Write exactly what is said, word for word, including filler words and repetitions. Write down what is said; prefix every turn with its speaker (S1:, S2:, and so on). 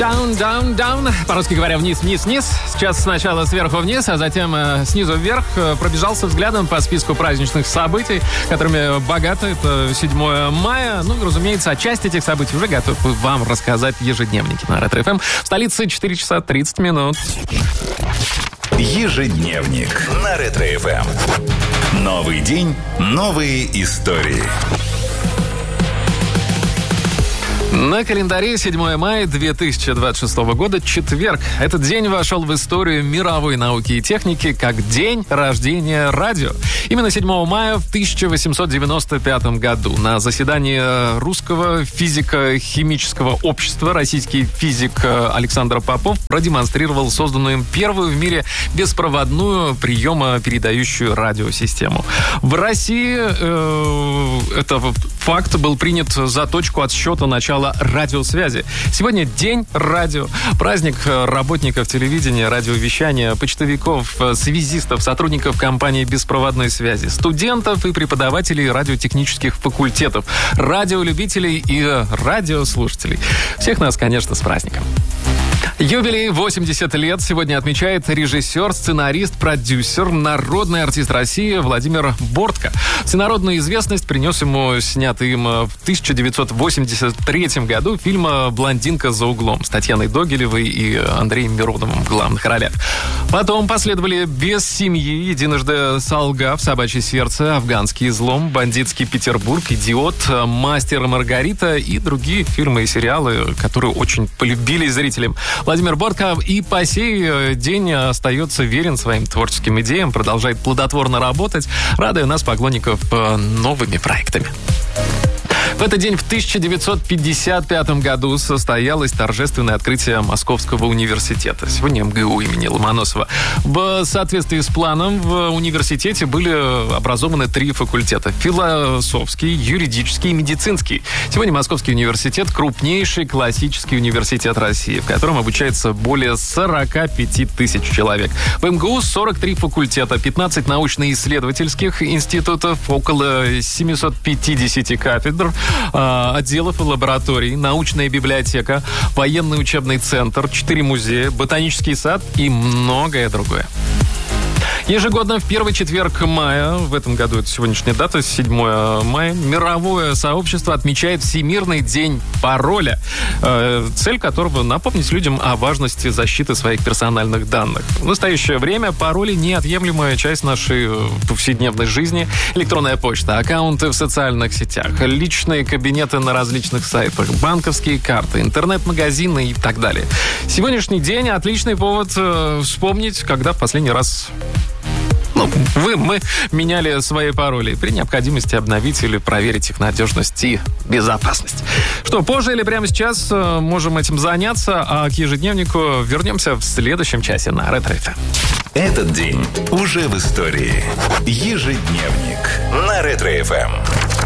S1: Down, down, down. По-русски говоря, вниз, вниз, вниз. Сейчас сначала сверху вниз, а затем э, снизу вверх. Э, пробежался взглядом по списку праздничных событий, которыми богато. Это седьмое мая. Ну, разумеется, о части этих событий уже готов вам рассказать в ежедневнике на Ретро эф эм. В столице четыре часа тридцать минут.
S2: Ежедневник на Ретро эф эм. Новый день, новые истории.
S1: На календаре седьмое мая две тысячи двадцать шестого года, четверг. Этот день вошел в историю мировой науки и техники как день рождения радио. Именно седьмого мая в тысяча восемьсот девяносто пятом году на заседании Русского физико-химического общества российский физик Александр Попов продемонстрировал созданную им первую в мире беспроводную приемо-передающую радиосистему. В России э, этот факт был принят за точку отсчета начала радиосвязи. Сегодня день радио. Праздник работников телевидения, радиовещания, почтовиков, связистов, сотрудников компании беспроводной связи, студентов и преподавателей радиотехнических факультетов, радиолюбителей и радиослушателей. Всех нас, конечно, с праздником. Юбилей восемьдесят лет сегодня отмечает режиссер, сценарист, продюсер, народный артист России Владимир Бортко. Всенародную известность принес ему снятый им в тысяча девятьсот восемьдесят третьем году фильм «Блондинка за углом» с Татьяной Догилевой и Андреем Мироновым в главных ролях. Потом последовали «Без семьи», «Единожды солгав», «Собачье сердце», «Афганский излом», «Бандитский Петербург», «Идиот», «Мастер и Маргарита» и другие фильмы и сериалы, которые очень полюбили зрителям. Владимир Бортко и по сей день остается верен своим творческим идеям, продолжает плодотворно работать, радуя нас, поклонников, новыми проектами. В этот день в тысяча девятьсот пятьдесят пятом году состоялось торжественное открытие Московского университета. Сегодня эм гэ у имени Ломоносова. В соответствии с планом в университете были образованы три факультета. Философский, юридический и медицинский. Сегодня Московский университет – крупнейший классический университет России, в котором обучается более сорок пять тысяч человек. В эм гэ у сорок три факультета, пятнадцать научно-исследовательских институтов, около семьсот пятьдесят кафедр, отделов и лабораторий, научная библиотека, военный учебный центр, четыре музея, ботанический сад и многое другое. Ежегодно в первый четверг мая, в этом году это сегодняшняя дата, седьмое мая, мировое сообщество отмечает Всемирный день пароля, э, цель которого напомнить людям о важности защиты своих персональных данных. В настоящее время пароли – неотъемлемая часть нашей повседневной жизни. Электронная почта, аккаунты в социальных сетях, личные кабинеты на различных сайтах, банковские карты, интернет-магазины и так далее. Сегодняшний день – отличный повод э, вспомнить, когда в последний раз... Ну, вы, мы меняли свои пароли. При необходимости обновить или проверить их надежность и безопасность. Что, позже или прямо сейчас можем этим заняться, а к ежедневнику вернемся в следующем часе на Ретро эф эм.
S2: Этот день уже в истории. Ежедневник на Ретро эф эм.